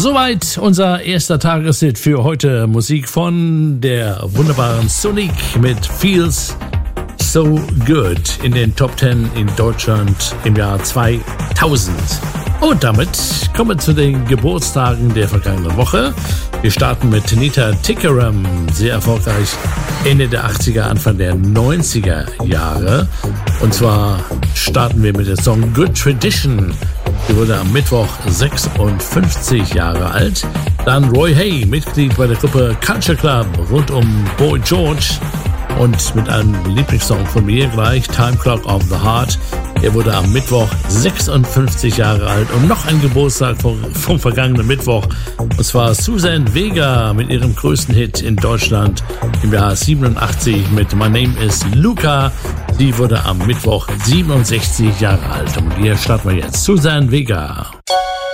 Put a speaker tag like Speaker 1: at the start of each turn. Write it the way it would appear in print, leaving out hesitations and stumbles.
Speaker 1: Soweit unser erster Tageshit für heute. Musik von der wunderbaren Sonic mit Feels So Good in den Top 10 in Deutschland im Jahr 2000. Und damit kommen wir zu den Geburtstagen der vergangenen Woche. Wir starten mit Nita Tickeram, sehr erfolgreich Ende der 80er, Anfang der 90er Jahre. Und zwar starten wir mit dem Song Good Tradition. Sie wurde am Mittwoch 56 Jahre alt. Dann Roy Hay, Mitglied bei der Gruppe Culture Club rund um Boy George. Und mit einem Lieblingssong von mir gleich, Time Clock of the Heart. Er wurde am Mittwoch 56 Jahre alt und noch ein Geburtstag vom vergangenen Mittwoch. Und zwar Suzanne Vega mit ihrem größten Hit in Deutschland im Jahr 87 mit My Name is Luca. Sie wurde am Mittwoch 67 Jahre alt. Und hier starten wir jetzt Suzanne Vega.